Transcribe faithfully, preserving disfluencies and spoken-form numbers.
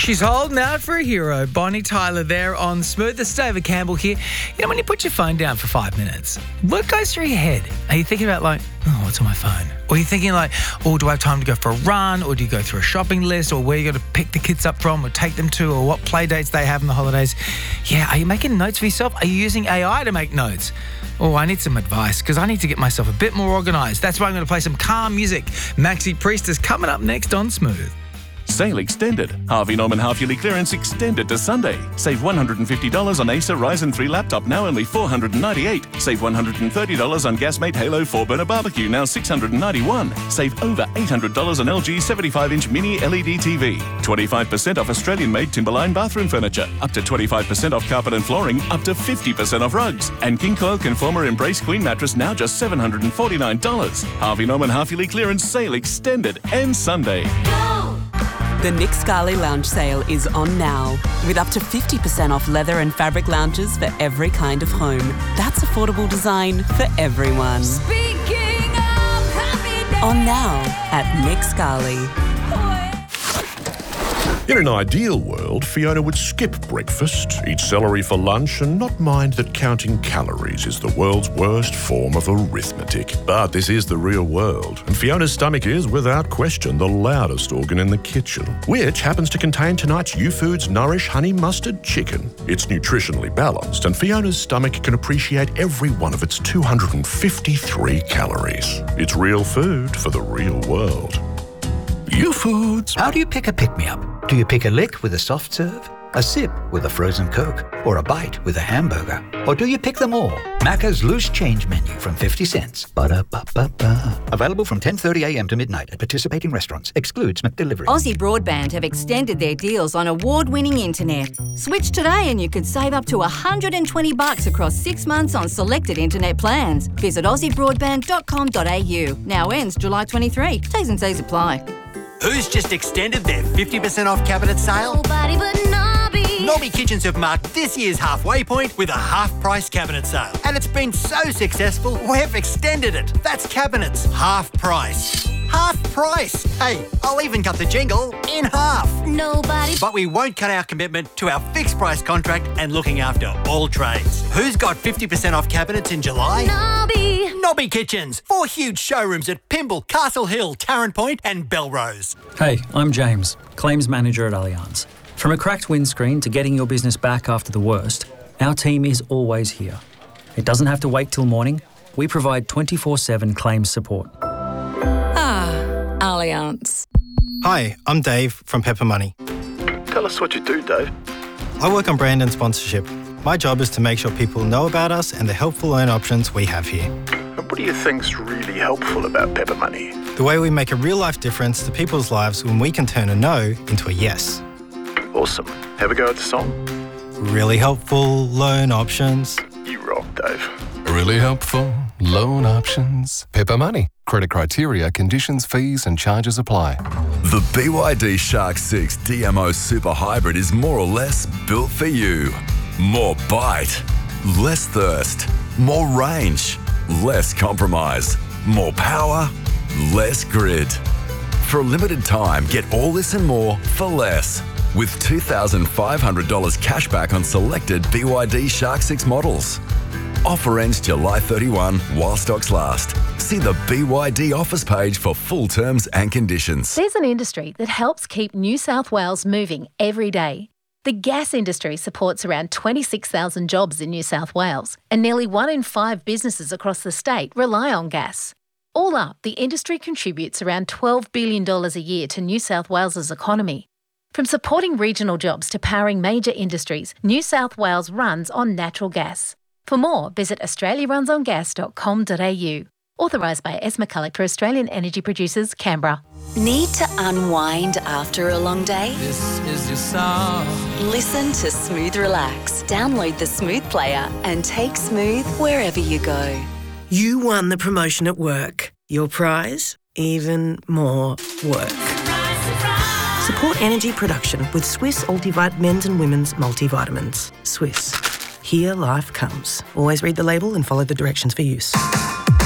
She's holding out for a hero. Bonnie Tyler there on Smooth. It's David Campbell here. You know, when you put your phone down for five minutes, what goes through your head? Are you thinking about like, oh, what's on my phone? Or are you thinking like, oh, do I have time to go for a run? Or do you go through a shopping list? Or where you got to pick the kids up from or take them to? Or what play dates they have in the holidays? Yeah, are you making notes for yourself? Are you using A I to make notes? Oh, I need some advice because I need to get myself a bit more organised. That's why I'm going to play some calm music. Maxi Priest is coming up next on Smooth. Sale extended. Harvey Norman half-yearly clearance extended to Sunday. Save one hundred fifty dollars on Acer Ryzen three laptop, now only four hundred ninety-eight dollars. Save one hundred thirty dollars on Gasmate Halo four-burner barbecue, now six hundred ninety-one dollars. Save over eight hundred dollars on L G seventy-five inch mini L E D T V. twenty-five percent off Australian-made Timberline bathroom furniture. Up to twenty-five percent off carpet and flooring. Up to fifty percent off rugs. And King Coil Conformer Embrace Queen mattress, now just seven hundred forty-nine dollars. Harvey Norman half-yearly clearance sale extended. Ends Sunday. The Nick Scali Lounge sale is on now, with up to fifty percent off leather and fabric lounges for every kind of home. That's affordable design for everyone. Speaking of happy days. On now at Nick Scali. In an ideal world, Fiona would skip breakfast, eat celery for lunch, and not mind that counting calories is the world's worst form of arithmetic. But this is the real world, and Fiona's stomach is, without question, the loudest organ in the kitchen, which happens to contain tonight's U-Foods Nourish Honey Mustard Chicken. It's nutritionally balanced, and Fiona's stomach can appreciate every one of its two hundred fifty-three calories. It's real food for the real world. U-Foods. How do you pick a pick-me-up? Do you pick a lick with a soft serve, a sip with a frozen Coke, or a bite with a hamburger? Or do you pick them all? Macca's Loose Change Menu from fifty cents. Ba-da-ba-ba-ba. Available from ten thirty a.m. to midnight at participating restaurants. Excludes McDelivery. Aussie Broadband have extended their deals on award-winning internet. Switch today and you could save up to one hundred twenty bucks across six months on selected internet plans. Visit aussie broadband dot com dot a u. Now ends July twenty-third. T's and C's apply. Who's just extended their fifty percent off cabinet sale? Nobody but Nobby. Nobby Kitchens have marked this year's halfway point with a half-price cabinet sale. And it's been so successful, we've extended it. That's cabinets, half price. Half price! Hey, I'll even cut the jingle in half. Nobody. But we won't cut our commitment to our fixed price contract and looking after all trades. Who's got fifty percent off cabinets in July? Nobby. Nobby Kitchens. Four huge showrooms at Pymble, Castle Hill, Tarrant Point and Belrose. Hey, I'm James, Claims Manager at Allianz. From a cracked windscreen to getting your business back after the worst, our team is always here. It doesn't have to wait till morning. We provide twenty-four seven claims support. Ah, Allianz. Hi, I'm Dave from Pepper Money. Tell us what you do, Dave. I work on brand and sponsorship. My job is to make sure people know about us and the helpful loan options we have here. And what do you think's really helpful about Pepper Money? The way we make a real-life difference to people's lives when we can turn a no into a yes. Awesome. Have a go at the song? Really helpful loan options. You rock, Dave. Really helpful loan options. Pepper Money. Credit criteria, conditions, fees and charges apply. The B Y D Shark six D M O Super Hybrid is more or less built for you. More bite, less thirst, more range, less compromise, more power, less grid. For a limited time, get all this and more for less. With two thousand five hundred dollars cash back on selected B Y D Shark six models. Offer ends July thirty-first while stocks last. See the B Y D offers page for full terms and conditions. There's an industry that helps keep New South Wales moving every day. The gas industry supports around twenty-six thousand jobs in New South Wales, and nearly one in five businesses across the state rely on gas. All up, the industry contributes around twelve billion dollars a year to New South Wales's economy. From supporting regional jobs to powering major industries, New South Wales runs on natural gas. For more, visit australia runs on gas dot com dot a u. Authorised by S. McCulloch for Australian Energy Producers, Canberra. Need to unwind after a long day? This is your song. Listen to Smooth Relax. Download the Smooth player and take Smooth wherever you go. You won the promotion at work. Your prize? Even more work. Support energy production with Swiss Ultivite men's and women's multivitamins. Swiss. Here life comes. Always read the label and follow the directions for use.